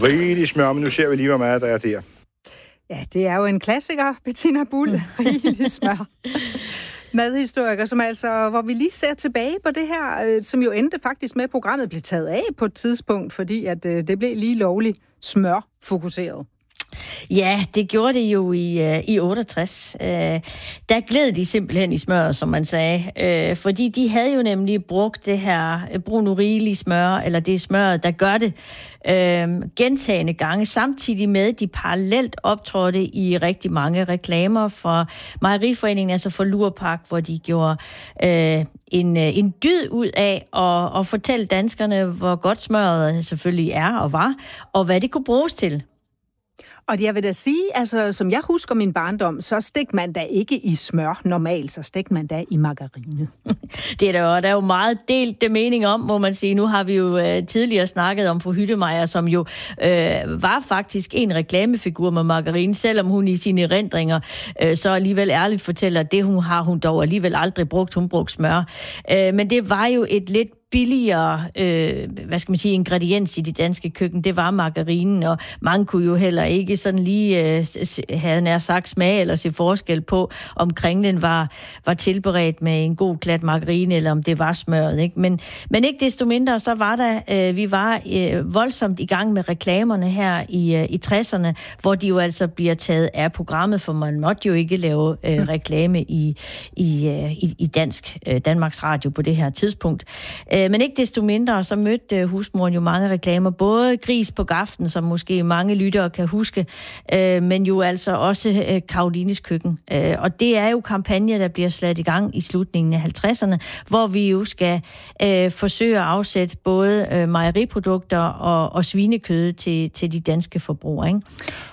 Rigelig smør, men nu ser vi lige, hvor meget der er der. Ja, det er jo en klassiker, Bettina Buhl, rigelig smør. Madhistoriker, som altså, hvor vi lige ser tilbage på det her, som jo endte faktisk med, at programmet blev taget af på et tidspunkt, fordi at det blev lige lovligt smørfokuseret. Ja, det gjorde det jo i 68. Der gled de simpelthen i smøret, som man sagde. Fordi de havde jo nemlig brugt det her Bruno Rigelig smør, eller det smøret, der gør det gentagende gange, samtidig med, at de parallelt optrådte i rigtig mange reklamer for Mejeriforeningen, altså for Lurpak, hvor de gjorde en dyd ud af at fortælle danskerne, hvor godt smøret selvfølgelig er og var, og hvad det kunne bruges til. Og jeg vil da sige, altså som jeg husker min barndom, så stik man da ikke i smør normalt, så stik man da i margarine. Det er der er jo meget delte mening om, må man sige. Nu har vi jo tidligere snakket om fru Hyttemeier, som jo var faktisk en reklamefigur med margarine, selvom hun i sine erindringer så alligevel ærligt fortæller, at det hun dog alligevel aldrig brugt. Hun brugte smør. Men det var jo et lidt billigere, ingrediens i det danske køkken, det var margarinen, og mange kunne jo heller ikke sådan lige have nær sagt smag eller se forskel på, om kringlen var tilberedt med en god klat margarine, eller om det var smøret, ikke? Men ikke desto mindre, så var der, vi var voldsomt i gang med reklamerne her i 60'erne, hvor de jo altså bliver taget af programmet, for man måtte jo ikke lave reklame i Danmarks Radio på det her tidspunkt. Men ikke desto mindre, så mødte husmoren jo mange reklamer, både Gris på Gaften, som måske mange lyttere kan huske, men jo altså også Karolines Køkken. Og det er jo kampagner, der bliver sat i gang i slutningen af 50'erne, hvor vi jo skal forsøge at afsætte både mejeriprodukter og svinekød til de danske forbrugere, ikke?